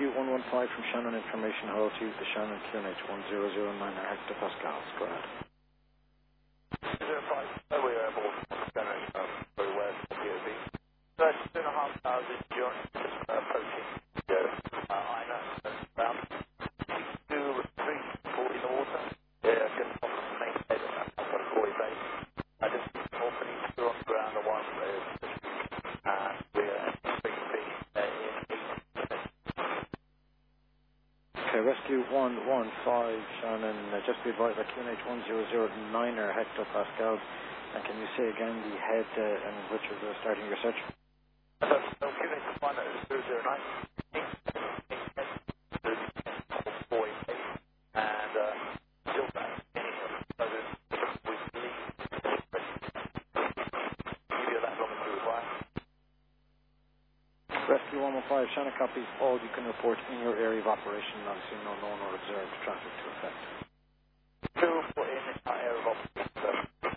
Rescue 115 from Shannon Information Hall to the Shannon QNH 1009 hectopascals. Go ahead. 05, we are able to very well for POV. 2.5 hours in June, approaching Ina, about 2 or 3 40 in the water. Yeah, just off the main head of the Corey base. Just more finish on the ground, the one and we're expecting Okay, Rescue 115 Shannon, just be advised that QNH 1009 hectopascals. And can you say again the head and which was starting your search? QNH 1009. Rescue 115 Shannon copies all you can report in your area of operation. Obviously no known or observed traffic to affect.